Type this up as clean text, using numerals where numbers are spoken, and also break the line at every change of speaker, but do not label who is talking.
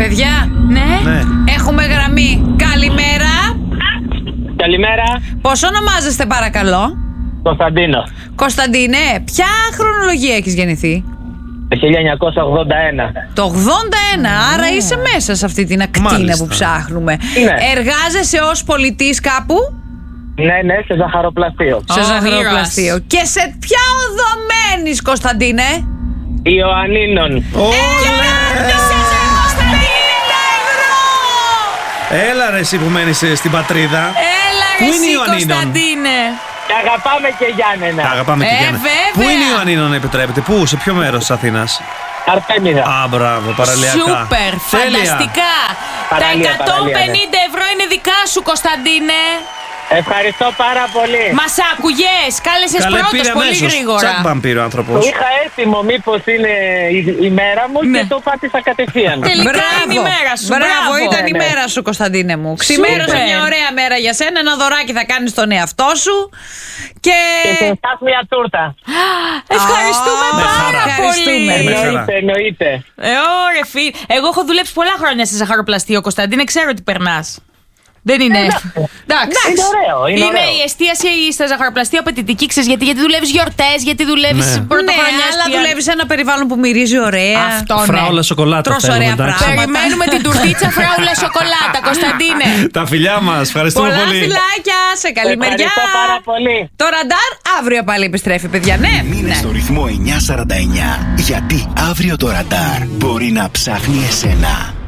Παιδιά,
Ναι.
έχουμε γραμμή. Καλημέρα.
Καλημέρα.
Πώς ονομάζεστε παρακαλώ?
Κωνσταντίνο.
Κωνσταντίνε, ποια χρονολογία έχεις γεννηθεί?
Το 1981.
Το 81, άρα είσαι μέσα σε αυτή την ακτίνα
Μάλιστα.
που ψάχνουμε.
Ναι.
Εργάζεσαι ως πολιτής κάπου?
Ναι, σε ζαχαροπλαστείο.
Σε
Oh,
ζαχαροπλαστείο. Και σε ποια οδό μένεις, Κωνσταντίνε?
Ιωαννίνων.
Έλα ρε εσύ που μένεις στην πατρίδα.
Έλα
Πού
ρε
είναι
εσύ,
η Ιωαννίνων?
Κωνσταντίνε.
Και αγαπάμε και Γιάννενα.
Αγαπάμε και Γιάννη.
βέβαια.
Πού είναι η Ιωαννίνων, επιτρέπετε? Πού, σε ποιο μέρος της Αθήνας?
Αρτέμιδα.
Α, μπράβο, παραλιακά.
Σούπερ,
Τέλεια.
φανταστικά.
Παραλία,
Τα 150
παραλία, ναι.
ευρώ είναι δικά σου, Κωνσταντίνε.
Ευχαριστώ πάρα πολύ.
Μας άκουγες, κάλεσες
Καλέ,
πρώτος
πήρε
πολύ
αμέσως.
γρήγορα.
Τσακ μπαμ πήρε ο
Το
άνθρωπος.
είχα έτοιμο μήπως είναι η μέρα μου
Ναι.
και το πάτησα κατευθείαν.
Τελικά είναι η μέρα σου. Μπράβο, ήταν η
Ναι, ναι.
μέρα σου, Κωνσταντίνε μου. Ξημέρωσε
Σούπερ.
μια ωραία μέρα για σένα. Ένα δωράκι θα κάνεις στον εαυτό σου. Και
Και σε εσάς μια τούρτα.
ευχαριστούμε
Με
πάρα
χαρά.
πολύ.
Με χαρά.
Εννοείται.
Ωραία, φίλ. Εγώ έχω δουλέψει πολλά χρόνια σε ζαχαροπλαστείο, Κωνσταντίνε. Ξέρω τι περνάς. Δεν είναι. Εντάξει.
Είναι ωραίο, είναι ωραίο.
η εστίαση στα ζαχαροπλαστεία απαιτητική, ξέρεις, γιατί δουλεύεις γιορτές, γιατί δουλεύεις
Ναι.
πρωτοχρονιές. Ναι, αλλά δουλεύεις σε ένα περιβάλλον που μυρίζει ωραία. Αυτό ναι.
Φράουλα σοκολάτα
Τρως
θέλουμε,
ωραία
εντάξει.
πράγματα. Περιμένουμε την τουρτίτσα φράουλα σοκολάτα, Κωνσταντίνε.
Τα φιλιά μας, ευχαριστούμε
Πολλά
πολύ.
φιλάκια, σε καλή μεριά.
Ευχαριστώ πάρα πολύ.
Το ραντάρ αύριο πάλι επιστρέφει, παιδιά, ναι.
Μείνε
Ναι.
στο ρυθμό 949, γιατί αύριο το ραντάρ μπορεί να ψάχνει εσένα.